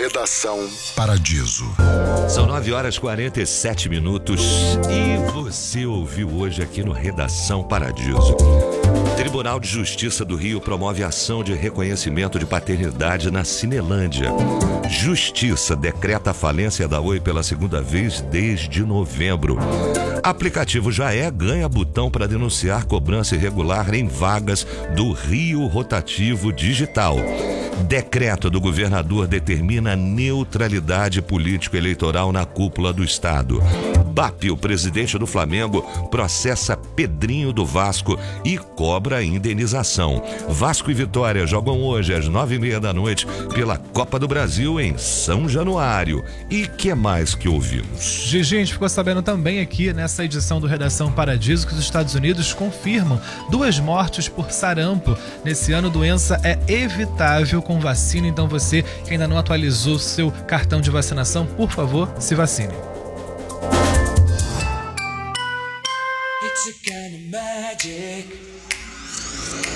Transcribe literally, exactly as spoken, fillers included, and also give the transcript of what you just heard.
Redação Paradiso. São nove horas e quarenta e sete minutos e você ouviu hoje aqui no Redação Paradiso. Tribunal de Justiça do Rio promove ação de reconhecimento de paternidade na Cinelândia. Justiça decreta a falência da Oi pela segunda vez desde novembro. Aplicativo Jaé ganha botão para denunciar cobrança irregular em vagas do Rio Rotativo Digital. Decreto do governador determina neutralidade político-eleitoral na cúpula do Estado. B A P, o presidente do Flamengo, processa Pedrinho do Vasco e cobra indenização. Vasco e Vitória jogam hoje às nove e meia da noite pela Copa do Brasil em São Januário. E que mais que ouvimos? Gigi, a gente ficou sabendo também aqui nessa edição do Redação Paradiso que os Estados Unidos confirmam duas mortes por sarampo. Nesse ano, doença é evitável com vacina, então você que ainda não atualizou seu cartão de vacinação, por favor, se vacine. It's a kind of magic.